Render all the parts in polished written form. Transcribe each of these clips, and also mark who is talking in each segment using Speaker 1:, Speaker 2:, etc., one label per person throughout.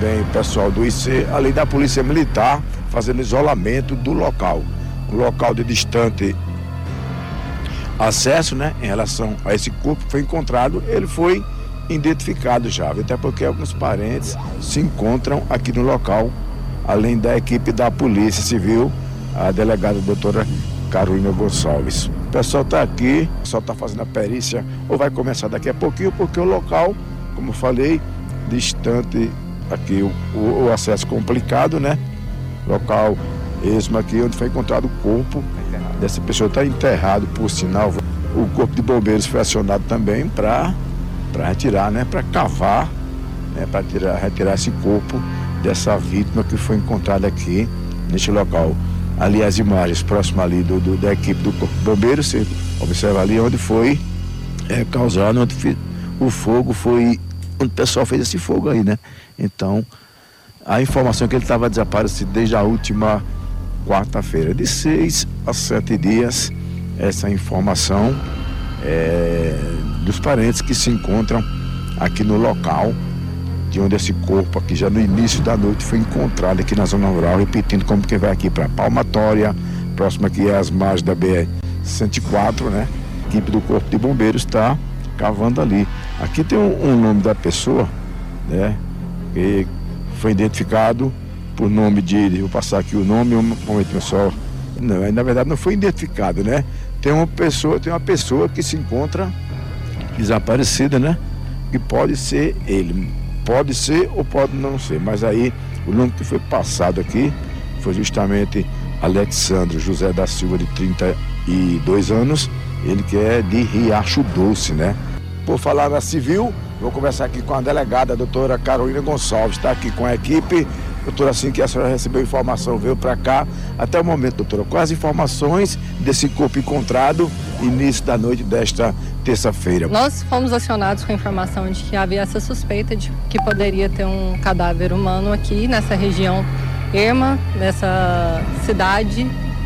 Speaker 1: também o pessoal do IC, além da Polícia Militar, fazendo isolamento do local. O local de distante acesso, né, em relação a esse corpo foi encontrado, ele foi identificado já, até porque alguns parentes se encontram aqui no local, além da equipe da Polícia Civil, a delegada doutora Carolina Gonçalves. O pessoal está aqui, o pessoal está fazendo a perícia, ou vai começar daqui a pouquinho, porque o local, como eu falei, distante aqui, o acesso complicado, né? Local mesmo aqui onde foi encontrado o corpo dessa pessoa, está enterrado, por sinal. O corpo de bombeiros foi acionado também para retirar, né? Para cavar, né? Para retirar esse corpo dessa vítima que foi encontrada aqui neste local. Ali as imagens próximas ali da equipe do Corpo de Bombeiros, você observa ali onde foi causado, onde o fogo foi, onde o pessoal fez esse fogo aí, né? Então, a informação é que ele estava desaparecido desde a última quarta-feira, de 6 a 7 dias, essa informação dos parentes que se encontram aqui no local de onde esse corpo aqui já no início da noite foi encontrado aqui na zona rural, repetindo, como quem vai aqui para Palmatória, próximo aqui às margens da BR-104, né? A equipe do Corpo de Bombeiros está cavando ali. Aqui tem um nome da pessoa, né? Que foi identificado por nome vou passar aqui o nome, um momento pessoal. Não, na verdade não foi identificado, né? Tem uma pessoa que se encontra desaparecida, né? Que pode ser ele. Pode ser ou pode não ser, mas aí o nome que foi passado aqui foi justamente Alexandre José da Silva, de 32 anos, ele que é de Riacho Doce, né? Por falar na civil, vou conversar aqui com a delegada, a doutora Carolina Gonçalves, está aqui com a equipe. Doutora, assim que a senhora recebeu informação, veio para cá, até o momento, doutora, quais as informações desse corpo encontrado início da noite desta terça-feira?
Speaker 2: Nós fomos acionados com a informação de que havia essa suspeita de que poderia ter um cadáver humano aqui nessa região erma, nessa cidade,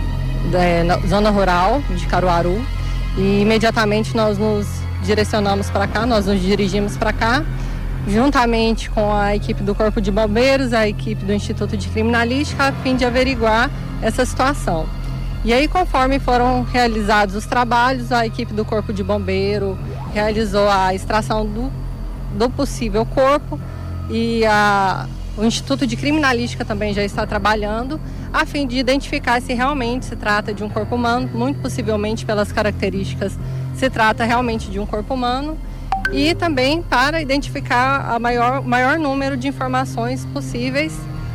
Speaker 2: na zona rural de Caruaru, e imediatamente nós nos direcionamos para cá, nós nos dirigimos para cá, juntamente com a equipe do Corpo de Bombeiros, a equipe do Instituto de Criminalística, a fim de averiguar essa situação. E aí, conforme foram realizados os trabalhos, a equipe do Corpo de Bombeiro realizou a extração do possível corpo e o Instituto de Criminalística também já está trabalhando a fim de identificar se realmente se trata de um corpo humano, muito possivelmente pelas características se trata realmente de um corpo humano, e também para identificar o maior número de informações possíveis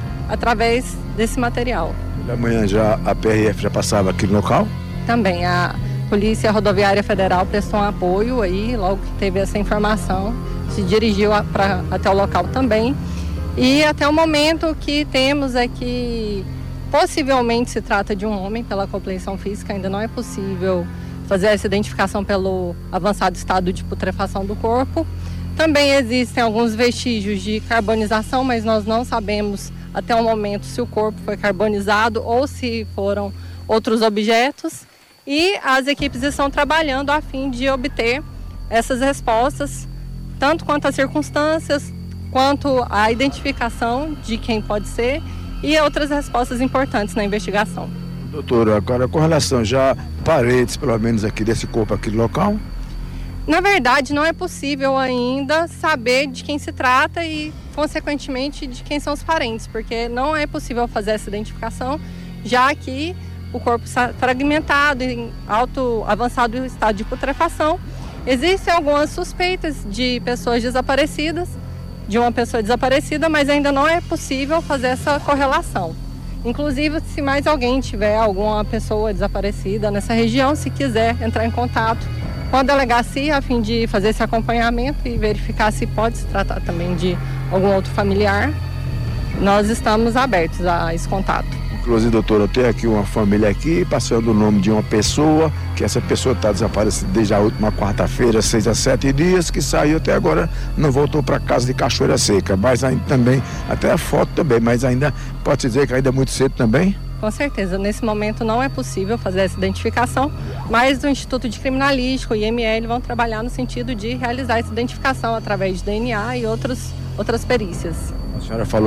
Speaker 2: através desse material.
Speaker 1: Da manhã já a PRF já passava aqui no local?
Speaker 2: Também a Polícia Rodoviária Federal prestou um apoio aí, logo que teve essa informação, se dirigiu até o local também. E até o momento o que temos é que possivelmente se trata de um homem, pela compleição física ainda não é possível fazer essa identificação pelo avançado estado de putrefação do corpo. Também existem alguns vestígios de carbonização, mas nós não sabemos até o momento se o corpo foi carbonizado ou se foram outros objetos. E as equipes estão trabalhando a fim de obter essas respostas, tanto quanto as circunstâncias, quanto a identificação de quem pode ser e outras respostas importantes na investigação.
Speaker 1: Doutora, agora com relação já parentes, pelo menos aqui desse corpo aqui no local?
Speaker 2: Na verdade, não é possível ainda saber de quem se trata e, consequentemente, de quem são os parentes, porque não é possível fazer essa identificação, já que o corpo está fragmentado, em avançado estado de putrefação. Existem algumas suspeitas de pessoas desaparecidas, de uma pessoa desaparecida, mas ainda não é possível fazer essa correlação. Inclusive, se mais alguém tiver alguma pessoa desaparecida nessa região, se quiser entrar em contato com a delegacia a fim de fazer esse acompanhamento e verificar se pode se tratar também de algum outro familiar, nós estamos abertos a esse contato.
Speaker 1: Inclusive, doutora, eu tenho aqui uma família aqui, passando o nome de uma pessoa, que essa pessoa está desaparecida desde a última quarta-feira, 6 a 7 dias, que saiu até agora, não voltou para casa de Cachoeira Seca, mas ainda também, até a foto também, mas ainda pode dizer que ainda é muito cedo também?
Speaker 2: Com certeza, nesse momento não é possível fazer essa identificação, mas o Instituto de Criminalística, o IML, vão trabalhar no sentido de realizar essa identificação através de DNA e outras perícias.
Speaker 1: A senhora falou